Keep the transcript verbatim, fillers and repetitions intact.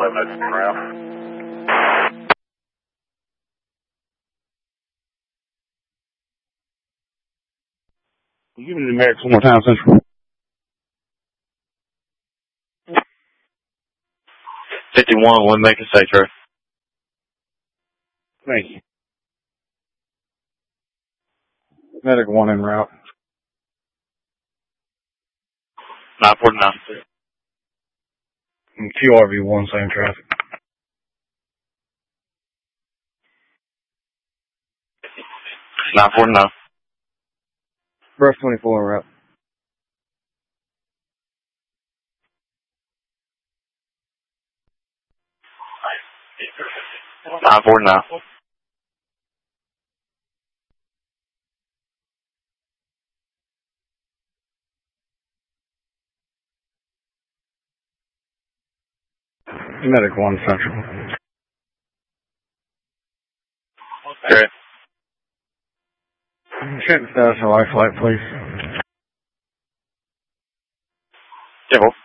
eleven route. Give me the numerics one more time, Central. fifty-one, one make a safe trip. Thank you. Medic one en route. nine forty-nine. And Q R V one, same traffic. nine forty-nine. Brush twenty-four en route. nine forty-nine. Medic one, Central. Okay. Check the status of life flight, please. Yeah, well.